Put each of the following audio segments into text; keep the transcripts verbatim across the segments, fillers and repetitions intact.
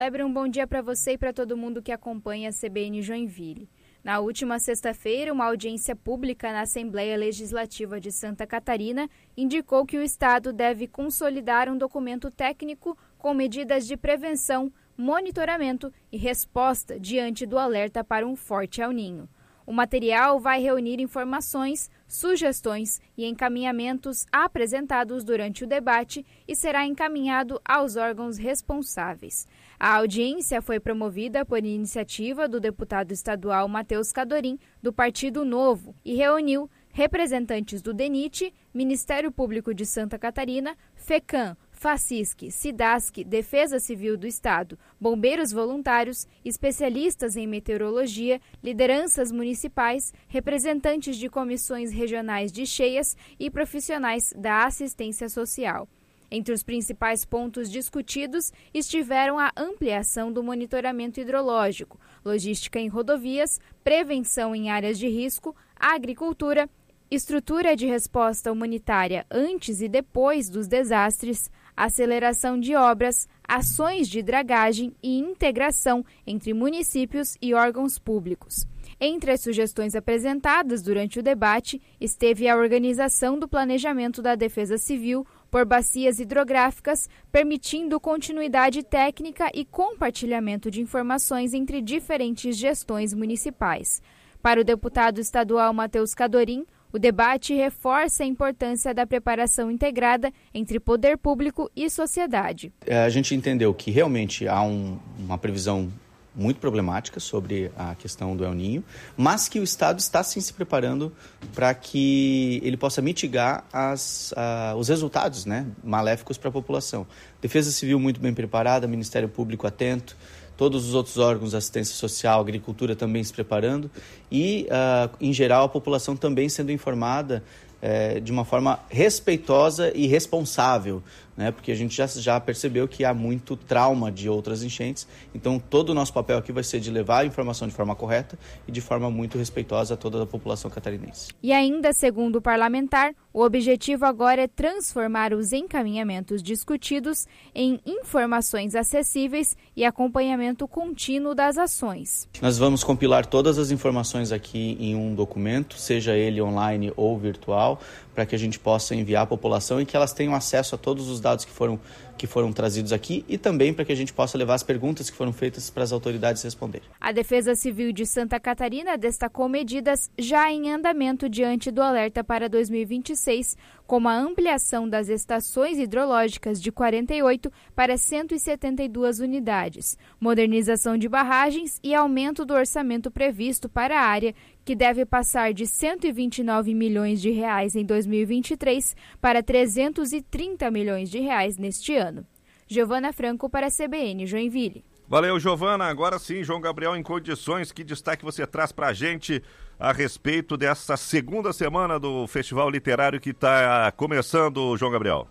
Kleber, um bom dia para você e para todo mundo que acompanha a C B N Joinville. Na última sexta-feira, uma audiência pública na Assembleia Legislativa de Santa Catarina indicou que o Estado deve consolidar um documento técnico com medidas de prevenção, monitoramento e resposta diante do alerta para um forte El Niño. O material vai reunir informações, sugestões e encaminhamentos apresentados durante o debate e será encaminhado aos órgãos responsáveis. A audiência foi promovida por iniciativa do deputado estadual Matheus Cadorim, do Partido Novo, e reuniu representantes do DENIT, Ministério Público de Santa Catarina, FECAM, FACISC, SIDASC, Defesa Civil do Estado, bombeiros voluntários, especialistas em meteorologia, lideranças municipais, representantes de comissões regionais de cheias e profissionais da assistência social. Entre os principais pontos discutidos estiveram a ampliação do monitoramento hidrológico, logística em rodovias, prevenção em áreas de risco, agricultura, estrutura de resposta humanitária antes e depois dos desastres, aceleração de obras, ações de dragagem e integração entre municípios e órgãos públicos. Entre as sugestões apresentadas durante o debate esteve a organização do planejamento da Defesa Civil por bacias hidrográficas, permitindo continuidade técnica e compartilhamento de informações entre diferentes gestões municipais. Para o deputado estadual Matheus Cadorim, o debate reforça a importância da preparação integrada entre poder público e sociedade. A gente entendeu que realmente há um, uma previsão muito problemática sobre a questão do El Niño, mas que o Estado está sim se preparando para que ele possa mitigar as, uh, os resultados, né, maléficos para a população. Defesa Civil muito bem preparada, Ministério Público atento, todos os outros órgãos, assistência social, agricultura também se preparando e, uh, em geral, a população também sendo informada eh, de uma forma respeitosa e responsável, né? Porque a gente já, já percebeu que há muito trauma de outras enchentes, então todo o nosso papel aqui vai ser de levar a informação de forma correta e de forma muito respeitosa a toda a população catarinense. E ainda, segundo o parlamentar, o objetivo agora é transformar os encaminhamentos discutidos em informações acessíveis e acompanhamento contínuo das ações. Nós vamos compilar todas as informações aqui em um documento, seja ele online ou virtual, para que a gente possa enviar à população e que elas tenham acesso a todos os dados que foram, que foram trazidos aqui e também para que a gente possa levar as perguntas que foram feitas para as autoridades responderem. A Defesa Civil de Santa Catarina destacou medidas já em andamento diante do alerta para dois mil e vinte e seis, como a ampliação das estações hidrológicas de quarenta e oito para cento e setenta e duas unidades, modernização de barragens e aumento do orçamento previsto para a área, que deve passar de cento e vinte e nove milhões de reais em dois mil e vinte e três para trezentos e trinta milhões de reais neste ano. Giovana Franco para a C B N Joinville. Valeu, Giovana. Agora sim, João Gabriel em Condições. Que destaque você traz para a gente a respeito dessa segunda semana do Festival Literário que está começando, João Gabriel?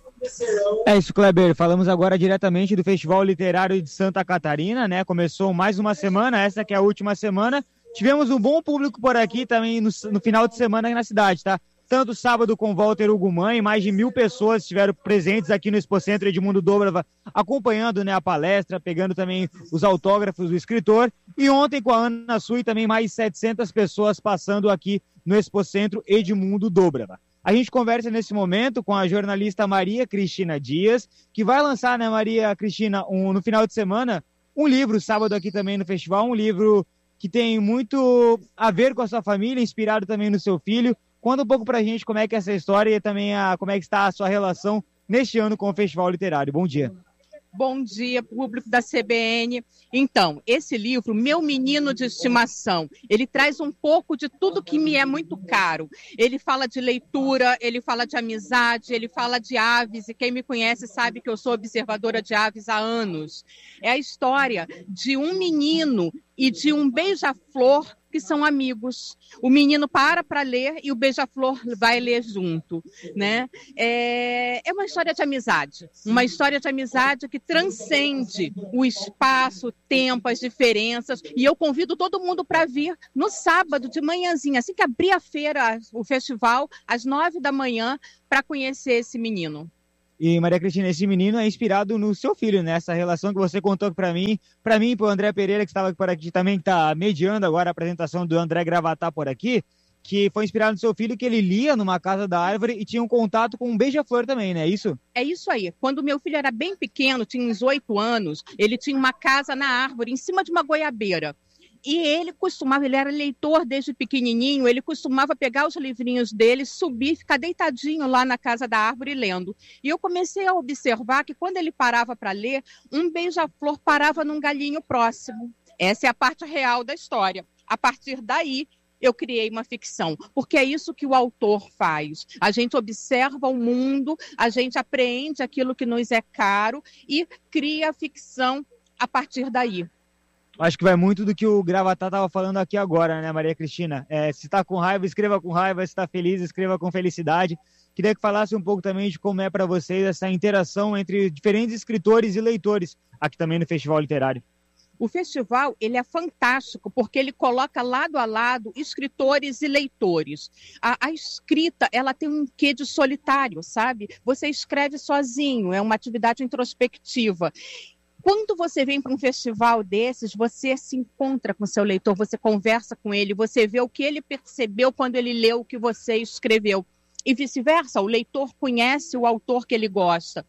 É isso, Kleber. Falamos agora diretamente do Festival Literário de Santa Catarina, né? Começou mais uma semana, essa que é a última semana. Tivemos um bom público por aqui também no, no final de semana aqui na cidade, tá? Tanto sábado com Walter Ugumãe, mais de mil pessoas estiveram presentes aqui no Expocentro Edmundo Dobrava, acompanhando, né, a palestra, pegando também os autógrafos do escritor. E ontem com a Ana Sui também mais de setecentas pessoas passando aqui no Expocentro Edmundo Dobrava. A gente conversa nesse momento com a jornalista Maria Cristina Dias, que vai lançar, né, Maria Cristina, um, no final de semana, um livro, sábado aqui também no festival, um livro que tem muito a ver com a sua família, inspirado também no seu filho. Conta um pouco pra gente como é que é essa história e também a, como é que está a sua relação neste ano com o Festival Literário. Bom dia. Bom dia, público da C B N. Então, esse livro, Meu Menino de Estimação, ele traz um pouco de tudo que me é muito caro. Ele fala de leitura, ele fala de amizade, ele fala de aves, e quem me conhece sabe que eu sou observadora de aves há anos. É a história de um menino e de um beija-flor que são amigos. O menino para para ler e o beija-flor vai ler junto, né? É, é uma história de amizade, uma história de amizade que transcende o espaço, o tempo, as diferenças, e eu convido todo mundo para vir no sábado de manhãzinha, assim que abrir a feira, o festival, às nove da manhã, para conhecer esse menino. E, Maria Cristina, esse menino é inspirado no seu filho, né? Essa relação que você contou para mim, para mim e para o André Pereira, que estava por aqui também, que está mediando agora a apresentação do André Gravatá por aqui, que foi inspirado no seu filho, que ele lia numa casa da árvore e tinha um contato com um beija-flor também, né? É isso? É isso aí. Quando meu filho era bem pequeno, tinha uns oito anos, ele tinha uma casa na árvore, em cima de uma goiabeira. E ele costumava, ele era leitor desde pequenininho, ele costumava pegar os livrinhos dele, subir, ficar deitadinho lá na casa da árvore lendo. E eu comecei a observar que quando ele parava para ler, um beija-flor parava num galinho próximo. Essa é a parte real da história. A partir daí, eu criei uma ficção, porque é isso que o autor faz. A gente observa o mundo, a gente apreende aquilo que nos é caro e cria a ficção a partir daí. Acho que vai muito do que o Gravatá estava falando aqui agora, né, Maria Cristina? É, se está com raiva, escreva com raiva. Se está feliz, escreva com felicidade. Queria que falasse um pouco também de como é para vocês essa interação entre diferentes escritores e leitores aqui também no Festival Literário. O festival, ele é fantástico, porque ele coloca lado a lado escritores e leitores. A, a escrita, ela tem um quê de solitário, sabe? Você escreve sozinho, é uma atividade introspectiva. Quando você vem para um festival desses, você se encontra com o seu leitor, você conversa com ele, você vê o que ele percebeu quando ele leu o que você escreveu. E vice-versa, o leitor conhece o autor que ele gosta.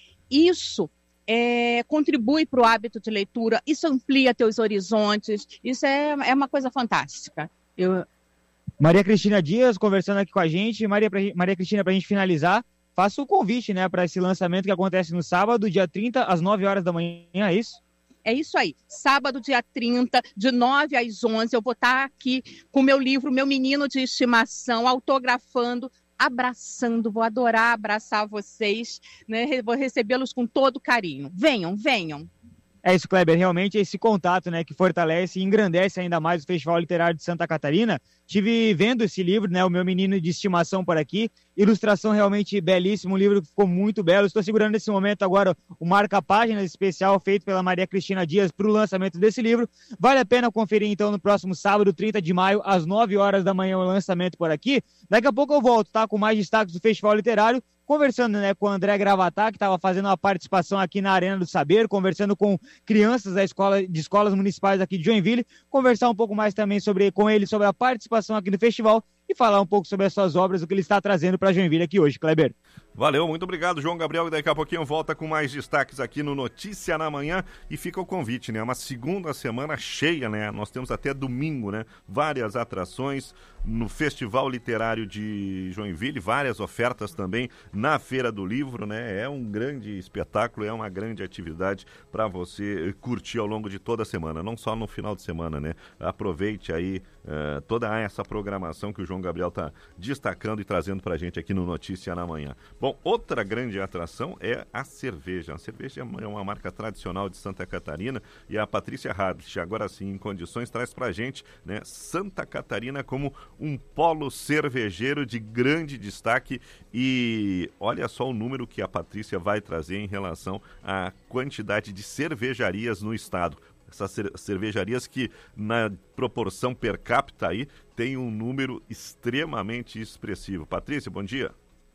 Isso é, contribui para o hábito de leitura, isso amplia teus horizontes, isso é, é uma coisa fantástica. Eu... Maria Cristina Dias conversando aqui com a gente. Maria, Maria Cristina, para a gente finalizar, faça o convite, né, para esse lançamento que acontece no sábado, dia trinta, às nove horas da manhã, é isso? É isso aí. Sábado, dia trinta, de nove às onze, eu vou estar aqui com o meu livro, Meu Menino de Estimação, autografando, abraçando, vou adorar abraçar vocês, né? Vou recebê-los com todo carinho. Venham, venham. É isso, Kleber, realmente esse contato, né, que fortalece e engrandece ainda mais o Festival Literário de Santa Catarina. Tive vendo esse livro, né, O Meu Menino de Estimação por aqui, ilustração realmente belíssima, um livro que ficou muito belo. Estou segurando nesse momento agora o marca-páginas especial feito pela Maria Cristina Dias para o lançamento desse livro. Vale a pena conferir então no próximo sábado, trinta de maio, às nove horas da manhã, o lançamento por aqui. Daqui a pouco eu volto, tá, com mais destaques do Festival Literário, conversando, né, com o André Gravatá, que estava fazendo uma participação aqui na Arena do Saber, conversando com crianças da escola, de escolas municipais aqui de Joinville, conversar um pouco mais também sobre, com ele sobre a participação aqui no festival e falar um pouco sobre as suas obras, o que ele está trazendo para Joinville aqui hoje, Kleber. Valeu, muito obrigado, João Gabriel, e daqui a pouquinho volta com mais destaques aqui no Notícia na Manhã, e fica o convite, né, uma segunda semana cheia, né, nós temos até domingo, né, várias atrações no Festival Literário de Joinville, várias ofertas também na Feira do Livro, né, é um grande espetáculo, é uma grande atividade para você curtir ao longo de toda a semana, não só no final de semana, né, aproveite aí uh, toda essa programação que o João Gabriel está destacando e trazendo para a gente aqui no Notícia na Manhã. Bom, outra grande atração é a cerveja. A cerveja é uma marca tradicional de Santa Catarina e a Patrícia Hadlich, agora sim, em condições, traz pra gente, né, Santa Catarina como um polo cervejeiro de grande destaque, e olha só o número que a Patrícia vai trazer em relação à quantidade de cervejarias no estado. Essas cervejarias que, na proporção per capita aí, tem um número extremamente expressivo. Patrícia, bom dia.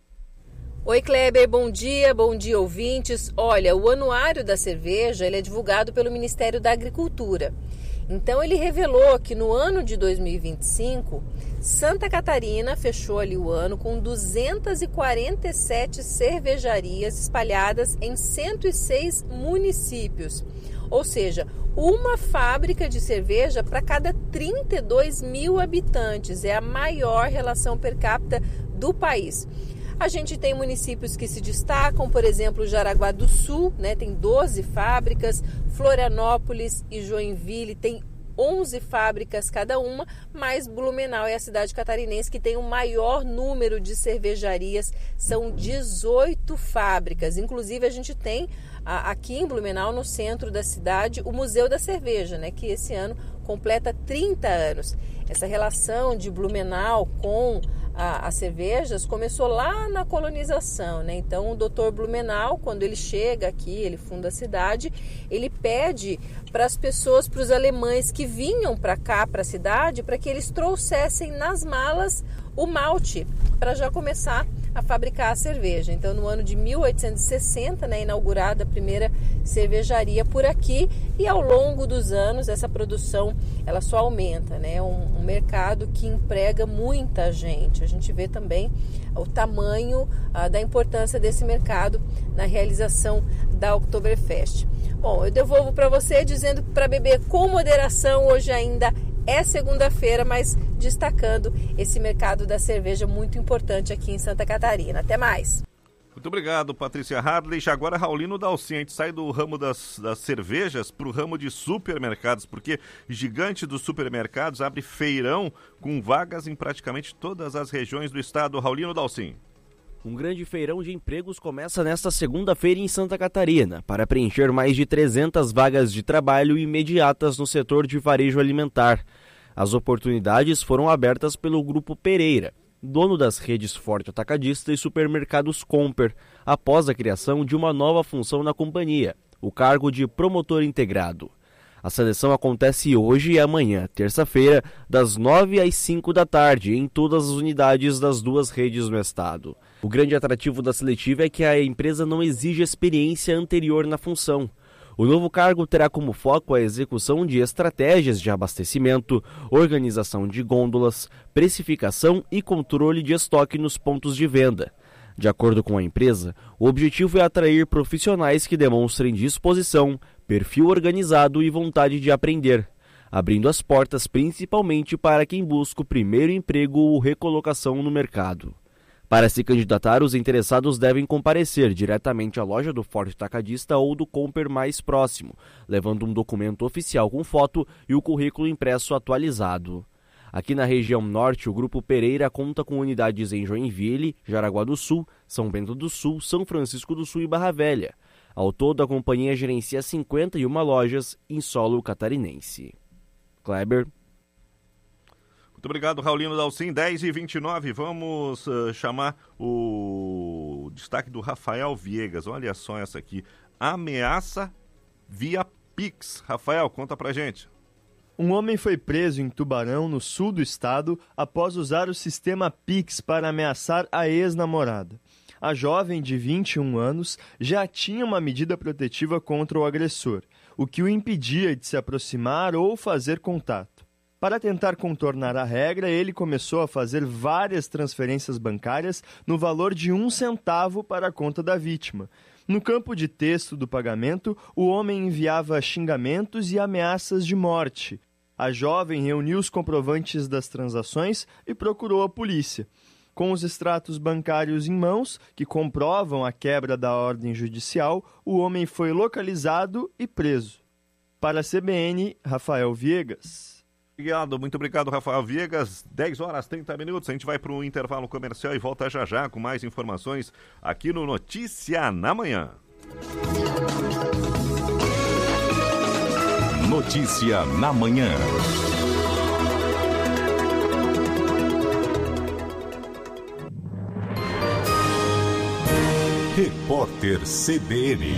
Oi, Kleber, bom dia, bom dia, ouvintes. Olha, o Anuário da Cerveja, ele é divulgado pelo Ministério da Agricultura. Então, ele revelou que no ano de dois mil e vinte e cinco, Santa Catarina fechou ali o ano com duzentas e quarenta e sete cervejarias espalhadas em cento e seis municípios. Ou seja, uma fábrica de cerveja para cada trinta e dois mil habitantes. É a maior relação per capita do país. A gente tem municípios que se destacam, por exemplo, Jaraguá do Sul, né, tem doze fábricas, Florianópolis e Joinville tem onze fábricas cada uma, mas Blumenau é a cidade catarinense que tem o maior número de cervejarias, são dezoito fábricas. Inclusive a gente tem aqui em Blumenau, no centro da cidade, o Museu da Cerveja, né, que esse ano completa trinta anos. Essa relação de Blumenau com a, as cervejas começou lá na colonização, né? Então o doutor Blumenau, quando ele chega aqui, ele funda a cidade, ele pede para as pessoas, para os alemães que vinham para cá, para a cidade, para que eles trouxessem nas malas o malte, para já começar a fabricar a cerveja. Então, no ano de mil oitocentos e sessenta, né, inaugurada a primeira cervejaria por aqui, e ao longo dos anos essa produção ela só aumenta, né? Um, um mercado que emprega muita gente. A gente vê também o tamanho ah, da importância desse mercado na realização da Oktoberfest. Bom, eu devolvo para você dizendo para beber com moderação. Hoje ainda é segunda-feira, mas destacando esse mercado da cerveja muito importante aqui em Santa Catarina. Até mais! Muito obrigado, Patrícia Hadley. Agora, Raulino Dalcin, a gente sai do ramo das, das cervejas para o ramo de supermercados, porque Gigante dos Supermercados abre feirão com vagas em praticamente todas as regiões do estado. Raulino Dalcin. Um grande feirão de empregos começa nesta segunda-feira em Santa Catarina, para preencher mais de trezentas vagas de trabalho imediatas no setor de varejo alimentar. As oportunidades foram abertas pelo Grupo Pereira, dono das redes Forte Atacadista e Supermercados Comper, após a criação de uma nova função na companhia, o cargo de promotor integrado. A seleção acontece hoje e amanhã, terça-feira, das nove às cinco da tarde, em todas as unidades das duas redes no estado. O grande atrativo da seletiva é que a empresa não exige experiência anterior na função. O novo cargo terá como foco a execução de estratégias de abastecimento, organização de gôndolas, precificação e controle de estoque nos pontos de venda. De acordo com a empresa, o objetivo é atrair profissionais que demonstrem disposição, perfil organizado e vontade de aprender, abrindo as portas principalmente para quem busca o primeiro emprego ou recolocação no mercado. Para se candidatar, os interessados devem comparecer diretamente à loja do Forte Atacadista ou do Comper mais próximo, levando um documento oficial com foto e o currículo impresso atualizado. Aqui na região norte, o Grupo Pereira conta com unidades em Joinville, Jaraguá do Sul, São Bento do Sul, São Francisco do Sul e Barra Velha. Ao todo, a companhia gerencia cinquenta e uma lojas em solo catarinense. Kleber. Muito obrigado, Raulino Dalcin. dez e vinte e nove, vamos uh, chamar o destaque do Rafael Viegas. Olha só essa aqui. Ameaça via Pix. Rafael, conta pra gente. Um homem foi preso em Tubarão, no sul do estado, após usar o sistema Pix para ameaçar a ex-namorada. A jovem, de vinte e um anos, já tinha uma medida protetiva contra o agressor, o que o impedia de se aproximar ou fazer contato. Para tentar contornar a regra, ele começou a fazer várias transferências bancárias no valor de um centavo para a conta da vítima. No campo de texto do pagamento, o homem enviava xingamentos e ameaças de morte. A jovem reuniu os comprovantes das transações e procurou a polícia. Com os extratos bancários em mãos, que comprovam a quebra da ordem judicial, o homem foi localizado e preso. Para a C B N, Rafael Viegas. Obrigado, muito obrigado, Rafael Viegas. dez horas e trinta minutos, a gente vai para o intervalo comercial e volta já já com mais informações aqui no Notícia na Manhã. Notícia na Manhã. Repórter C B N.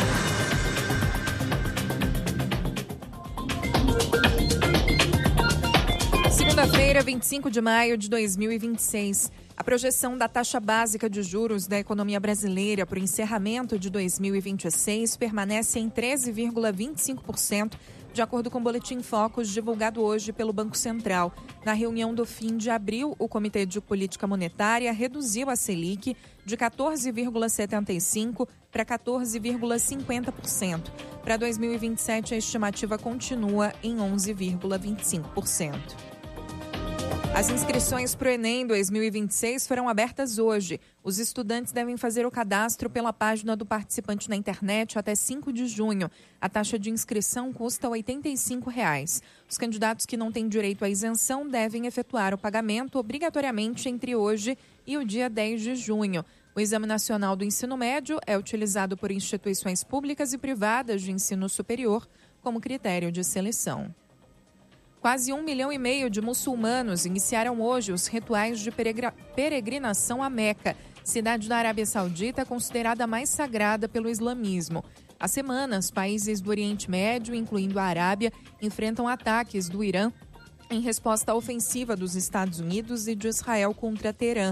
Segunda-feira, vinte e cinco de maio de dois mil e vinte e seis. A projeção da taxa básica de juros da economia brasileira para o encerramento de dois mil e vinte e seis permanece em treze vírgula vinte e cinco por cento, de acordo com o Boletim Focus divulgado hoje pelo Banco Central. Na reunião do fim de abril, o Comitê de Política Monetária reduziu a Selic de quatorze vírgula setenta e cinco por cento para quatorze vírgula cinquenta por cento. Para dois mil e vinte e sete, a estimativa continua em onze vírgula vinte e cinco por cento. As inscrições para o Enem dois mil e vinte e seis foram abertas hoje. Os estudantes devem fazer o cadastro pela página do participante na internet até cinco de junho. A taxa de inscrição custa oitenta e cinco reais. Os candidatos que não têm direito à isenção devem efetuar o pagamento obrigatoriamente entre hoje e o dia dez de junho. O Exame Nacional do Ensino Médio é utilizado por instituições públicas e privadas de ensino superior como critério de seleção. Quase um milhão e meio de muçulmanos iniciaram hoje os rituais de peregrinação a Meca, cidade da Arábia Saudita considerada a mais sagrada pelo islamismo. Há semanas, países do Oriente Médio, incluindo a Arábia, enfrentam ataques do Irã em resposta à ofensiva dos Estados Unidos e de Israel contra Teherã.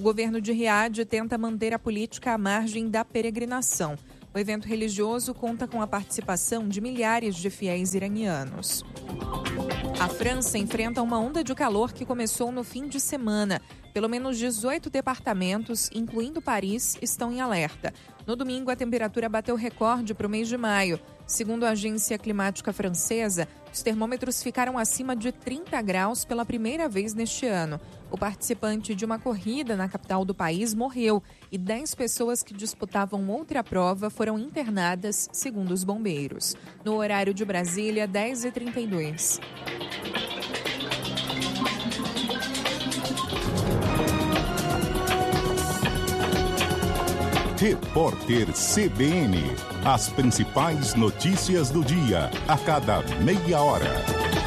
O governo de Riad tenta manter a política à margem da peregrinação. O evento religioso conta com a participação de milhares de fiéis iranianos. A França enfrenta uma onda de calor que começou no fim de semana. Pelo menos dezoito departamentos, incluindo Paris, estão em alerta. No domingo, a temperatura bateu recorde para o mês de maio. Segundo a agência climática francesa, os termômetros ficaram acima de trinta graus pela primeira vez neste ano. O participante de uma corrida na capital do país morreu e dez pessoas que disputavam outra prova foram internadas, segundo os bombeiros. No horário de Brasília, dez e trinta e dois. Repórter C B N. As principais notícias do dia, a cada meia hora.